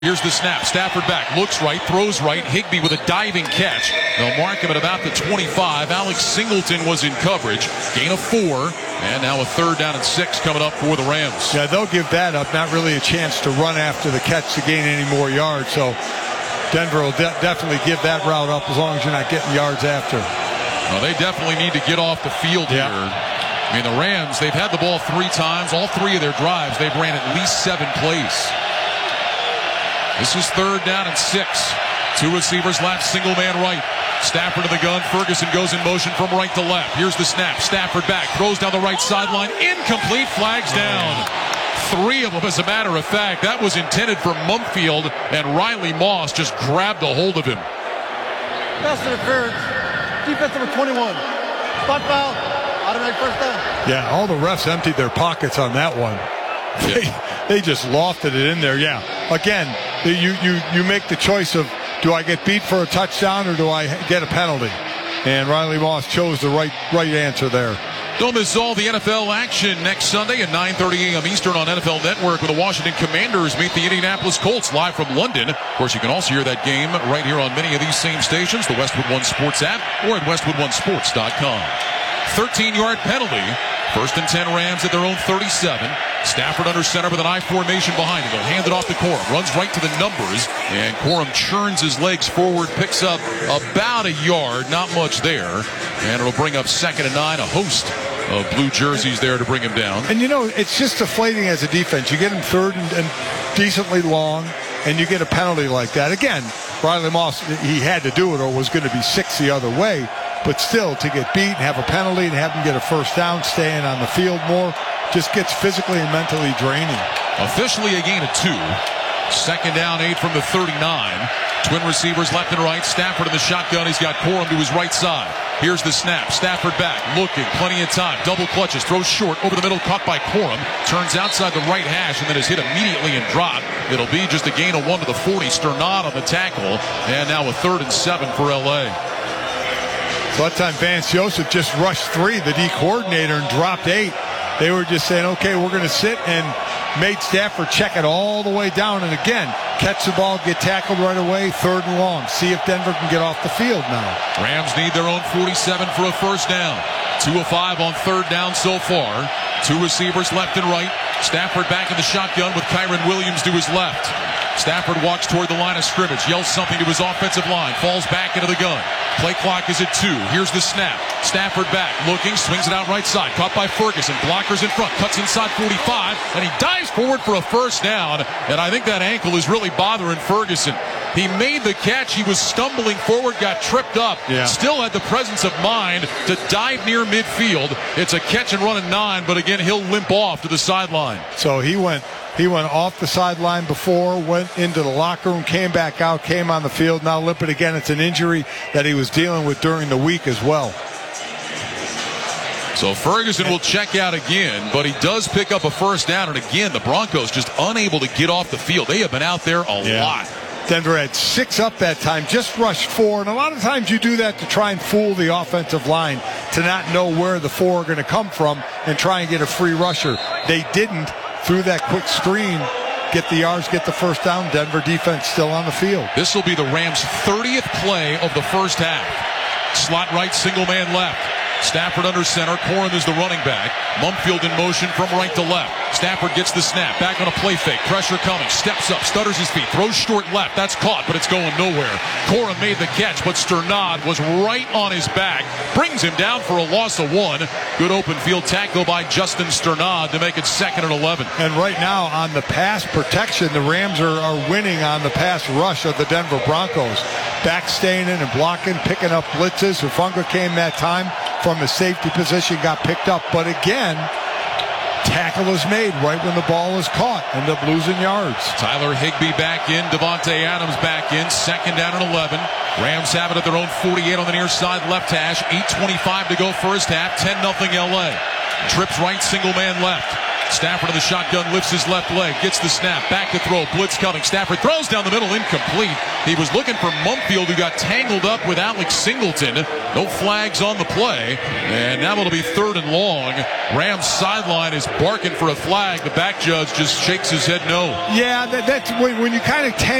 Here's the snap. Stafford back. Looks right. Throws right. Higbee with a diving catch. They'll mark him at about the 25. Alex Singleton was in coverage. Gain of 4. And now a 3rd down and 6 coming up for the Rams. Yeah, they'll give that up. Not really a chance to run after the catch to gain any more yards. So Denver will definitely give that route up as long as you're not getting yards after. Well, they definitely need to get off the field here. I mean, the Rams, they've had the ball 3 times. All 3 of their drives, they've ran at least 7 plays. This is 3rd down and 6. 2 receivers left, single man right. Stafford to the gun. Ferguson goes in motion from right to left. Here's the snap. Stafford back. Throws down the right sideline. Incomplete. Flags down. 3 of them, as a matter of fact. That was intended for Mumfield, and Riley Moss just grabbed a hold of him. Pass interference. Defense number 21. Spot foul. Automatic first down. Yeah, all the refs emptied their pockets on that one. They just lofted it in there. Yeah. Again, you make the choice of, do I get beat for a touchdown or do I get a penalty? And Riley Moss chose the right answer there. Don't miss all the NFL action next Sunday at 9:30 a.m. Eastern on NFL Network, when the Washington Commanders meet the Indianapolis Colts live from London. Of course, you can also hear that game right here on many of these same stations, the Westwood One Sports app, or at westwoodonesports.com. 13-yard penalty. 1st and 10 Rams at their own 37. Stafford under center with an I formation behind him. He'll hand it off to Corum. Runs right to the numbers. And Corum churns his legs forward. Picks up about a yard. Not much there. And it'll bring up 2nd and 9. A host of blue jerseys there to bring him down. And, it's just deflating as a defense. You get him 3rd and decently long, and you get a penalty like that. Again, Riley Moss, he had to do it or was going to be 6 the other way. But still, to get beat and have a penalty and have him get a 1st down, staying on the field more, just gets physically and mentally draining. Officially a gain of 2. 2nd down, 8 from the 39. Twin receivers left and right. Stafford in the shotgun. He's got Corum to his right side. Here's the snap. Stafford back, looking, plenty of time. Double clutches, throws short, over the middle, caught by Corum. Turns outside the right hash and then is hit immediately and dropped. It'll be just a gain of 1 to the 40. Sternad on the tackle. And now a 3rd and 7 for L.A. So that time Vance Joseph just rushed 3, the D coordinator, and dropped 8. They were just saying, okay, we're going to sit, and made Stafford check it all the way down. And again, catch the ball, get tackled right away, 3rd and long. See if Denver can get off the field now. Rams need their own 47 for a 1st down. 2 of 5 on 3rd down so far. 2 receivers left and right. Stafford back in the shotgun with Kyron Williams to his left. Stafford walks toward the line of scrimmage, yells something to his offensive line, falls back into the gun. Play clock is at 2. Here's the snap. Stafford back, looking, swings it out right side. Caught by Ferguson. Blockers in front. Cuts inside 45, and he dives forward for a 1st down. And I think that ankle is really bothering Ferguson. He made the catch. He was stumbling forward, got tripped up. Yeah. Still had the presence of mind to dive near midfield. It's a catch and run at 9, but again, he'll limp off to the sideline. So he went off the sideline before, went into the locker room, came back out, came on the field, now limping again. It's an injury that he was dealing with during the week as well. So Ferguson will check out again, but he does pick up a 1st down. And again, the Broncos just unable to get off the field. They have been out there a lot. Denver had 6 up that time, just rushed 4. And a lot of times you do that to try and fool the offensive line, to not know where the 4 are going to come from and try and get a free rusher. They didn't. Through that quick screen, get the yards, get the 1st down. Denver defense still on the field. This will be the Rams' 30th play of the 1st half. Slot right, single man left. Stafford under center. Corum is the running back. Mumfield in motion from right to left. Stafford gets the snap. Back on a play fake. Pressure coming. Steps up. Stutters his feet. Throws short left. That's caught, but it's going nowhere. Corum made the catch, but Sternad was right on his back. Brings him down for a loss of 1. Good open field tackle by Justin Sternad to make it 2nd and 11. And right now on the pass protection, the Rams are winning on the pass rush of the Denver Broncos. Back staying in and blocking, picking up blitzes. Hufanga came that time from a safety position, got picked up. But again, tackle is made right when the ball is caught. End up losing yards. Tyler Higbee back in. Devontae Adams back in. 2nd down and 11. Rams have it at their own 48 on the near side left hash. 8:25 to go 1st half. 10-0 LA. Trips right, single man left. Stafford in the shotgun, lifts his left leg, gets the snap, back to throw, blitz coming. Stafford throws down the middle, incomplete. He was looking for Mumfield, who got tangled up with Alex Singleton. No flags on the play, and now it'll be 3rd and long. Rams sideline is barking for a flag. The back judge just shakes his head no. Yeah, that's when you kind of